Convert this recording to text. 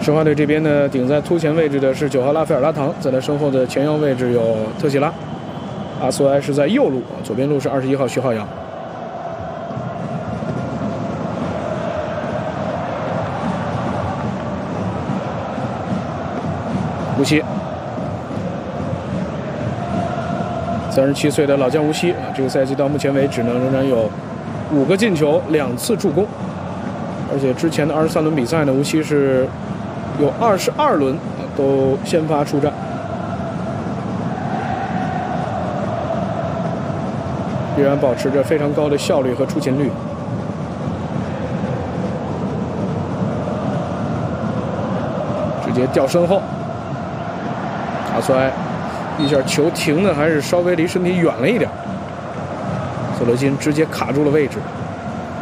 申花队这边呢，顶在突前位置的是9号拉斐尔拉唐，在他身后的前腰位置有特谢拉，阿苏埃是在右路，左边路是21号徐浩洋。吴曦，37岁的老将吴曦啊，这个赛季到目前为止呢，仍然有5个进球，2次助攻，而且之前的23轮比赛呢，吴曦是有22轮都先发出战，依然保持着非常高的效率和出勤率。直接掉身后，阿苏埃一下球停的还是稍微离身体远了一点，索勒金直接卡住了位置。